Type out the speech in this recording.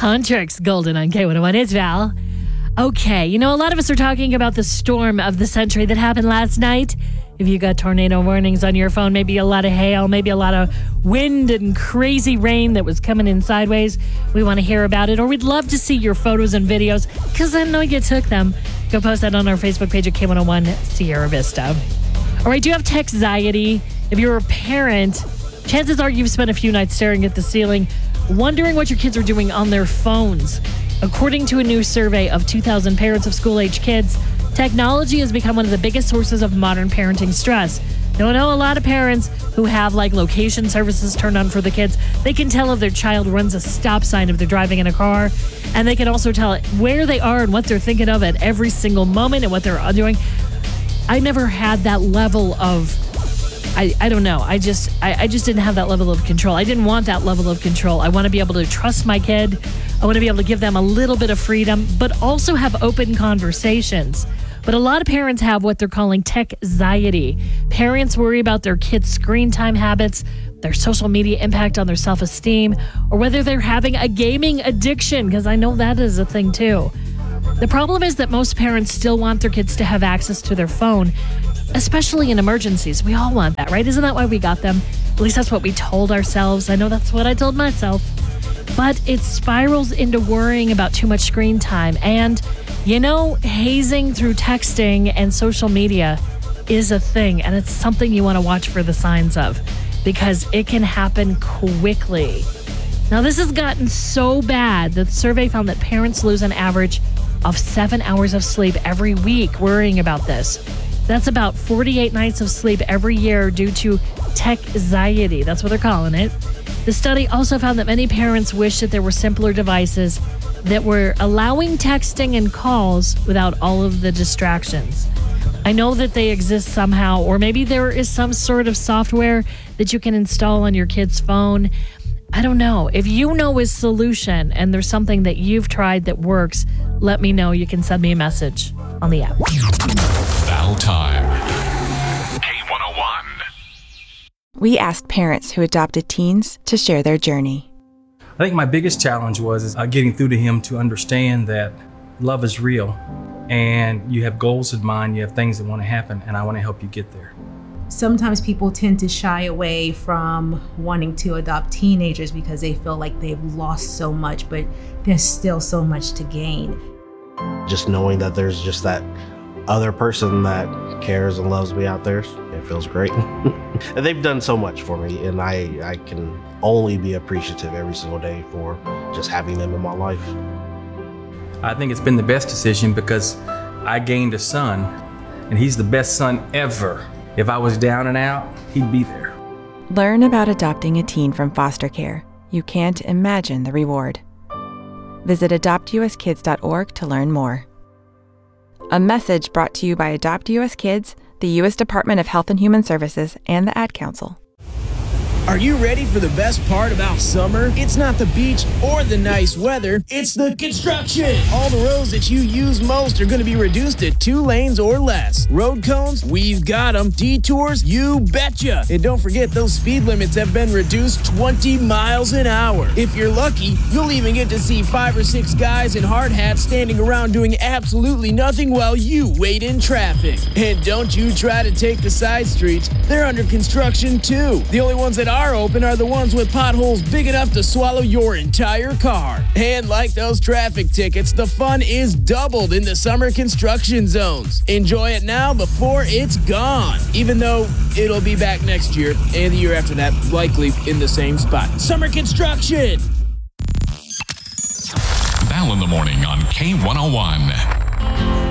Huntrix Golden on K101. It's Val. Okay, a lot of us are talking about the storm of the century that happened last night. If you got tornado warnings on your phone, maybe a lot of hail, maybe a lot of wind and crazy rain that was coming in sideways, we want to hear about it. Or we'd love to see your photos and videos because I know you took them. Go post that on our Facebook page at K101 Sierra Vista. All right, do you have tech-anxiety? If you're a parent, chances are you've spent a few nights staring at the ceiling, wondering what your kids are doing on their phones. According to a new survey of 2,000 parents of school-age kids, technology has become one of the biggest sources of modern parenting stress. Now, I know a lot of parents who have location services turned on for the kids. They can tell if their child runs a stop sign if they're driving in a car, and they can also tell where they are and what they're thinking of at every single moment and what they're doing. I never had that level of I don't know. I just didn't have that level of control. I didn't want that level of control. I want to be able to trust my kid. I want to be able to give them a little bit of freedom, but also have open conversations. But a lot of parents have what they're calling tech-anxiety. Parents worry about their kids' screen time habits, their social media impact on their self-esteem, or whether they're having a gaming addiction, because I know that is a thing too. The problem is that most parents still want their kids to have access to their phone, especially in emergencies. We all want that, right? Isn't that why we got them? At least that's what we told ourselves. I know that's what I told myself. But it spirals into worrying about too much screen time. And, hazing through texting and social media is a thing. And it's something you want to watch for the signs of because it can happen quickly. Now, this has gotten so bad that the survey found that parents lose an average of 7 hours of sleep every week worrying about this. That's about 48 nights of sleep every year due to tech-anxiety. That's what they're calling it. The study also found that many parents wish that there were simpler devices that were allowing texting and calls without all of the distractions. I know that they exist somehow, or maybe there is some sort of software that you can install on your kid's phone. I don't know. If you know a solution and there's something that you've tried that works, let me know. You can send me a message on the app. Val time. K101. We asked parents who adopted teens to share their journey. I think my biggest challenge was getting through to him to understand that love is real and you have goals in mind, you have things that want to happen, and I want to help you get there. Sometimes people tend to shy away from wanting to adopt teenagers because they feel like they've lost so much, but there's still so much to gain. Just knowing that there's just that other person that cares and loves me out there, it feels great. And they've done so much for me, and I can only be appreciative every single day for just having them in my life. I think it's been the best decision because I gained a son, and he's the best son ever. If I was down and out, he'd be there. Learn about adopting a teen from foster care. You can't imagine the reward. Visit adoptuskids.org to learn more. A message brought to you by Adopt US Kids, the U.S. Department of Health and Human Services, and the Ad Council. Are you ready for the best part about summer? It's not the beach or the nice weather, it's the construction. All the roads that you use most are going to be reduced to 2 lanes or less. Road cones, we've got them. Detours, you betcha. And don't forget, those speed limits have been reduced 20 miles an hour. If you're lucky, you'll even get to see 5 or 6 guys in hard hats standing around doing absolutely nothing while you wait in traffic. And don't you try to take the side streets. They're under construction too. The only ones that are open are the ones with potholes big enough to swallow your entire car. And like those traffic tickets, the fun is doubled in the summer construction zones. Enjoy it now before it's gone, even though it'll be back next year and the year after that, likely in the same spot. Summer construction! Val in the morning on K101.